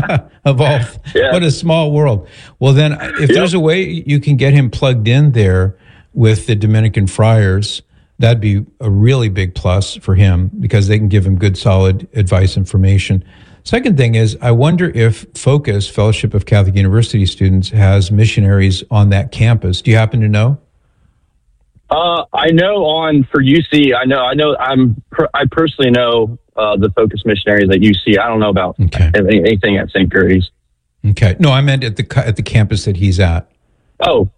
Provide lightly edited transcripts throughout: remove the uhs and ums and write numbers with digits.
of all. Yeah. What a small world. Well, then, if there's a way you can get him plugged in there with the Dominican friars, that'd be a really big plus for him because they can give him good, solid advice, information. Second thing is, I wonder if Focus, Fellowship of Catholic University Students, has missionaries on that campus. Do you happen to know? I know for UC, I personally know the Focus missionaries at UC. I don't know about anything at St. Gertie's. Okay. No, I meant at the campus that he's at. Oh,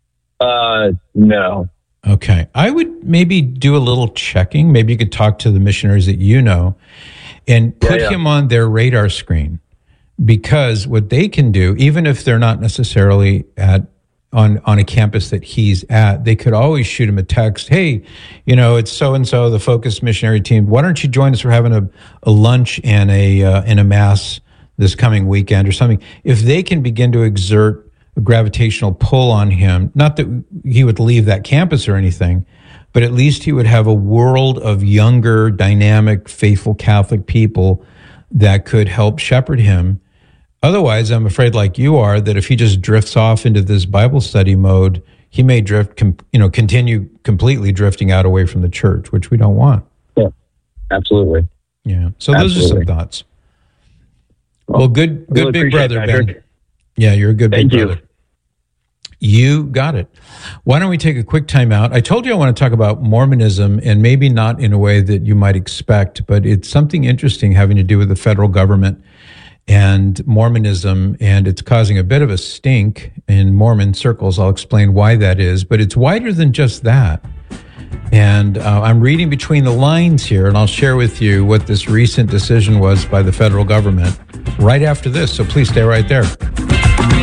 no. Okay. I would maybe do a little checking. Maybe you could talk to the missionaries that you know and put him on their radar screen, because what they can do, even if they're not necessarily on a campus that he's at, they could always shoot him a text. Hey, it's so-and-so, the Focus missionary team. Why don't you join us? We're having a lunch and a mass this coming weekend or something. If they can begin to exert a gravitational pull on him, not that he would leave that campus or anything, but at least he would have a world of younger, dynamic, faithful Catholic people that could help shepherd him. Otherwise, I'm afraid, like you are, that if he just drifts off into this Bible study mode, he may continue completely drifting out away from the church, which we don't want. Yeah, absolutely. Yeah. So those are some thoughts. Well, good really big brother, Ben. Patrick. Yeah, you're a good big Thank brother. You got it. Why don't we take a quick time out? I told you I want to talk about Mormonism, and maybe not in a way that you might expect, but it's something interesting having to do with the federal government and Mormonism, and it's causing a bit of a stink in Mormon circles. I'll explain why that is, but it's wider than just that. And I'm reading between the lines here, and I'll share with you what this recent decision was by the federal government right after this, so please stay right there.